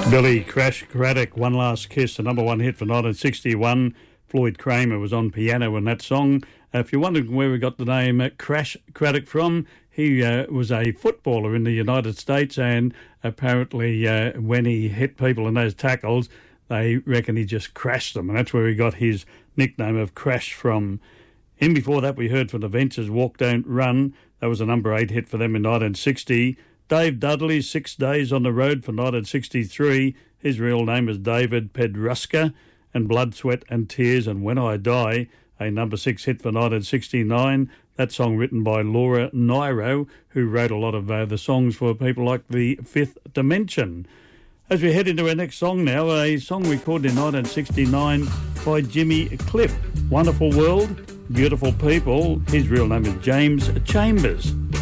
Billy Crash Craddock, One Last Kiss, the number one hit for 1961. Floyd Kramer was on piano in that song. If you're wondering where we got the name Crash Craddock from, he was a footballer in the United States, and apparently when he hit people in those tackles, they reckon he just crashed them, and that's where he got his nickname of Crash from. In before that, we heard from the Ventures, Walk Don't Run. That was a number 8 hit for them in 1960. Dave Dudley, 6 Days on the Road for 1963. His real name is David Pedruska. And Blood, Sweat and Tears and When I Die, a number 6 hit for 1969. That song written by Laura Nyro, who wrote a lot of the songs for people like the Fifth Dimension. As we head into our next song now, a song recorded in 1969 by Jimmy Cliff. Wonderful World, Beautiful People. His real name is James Chambers.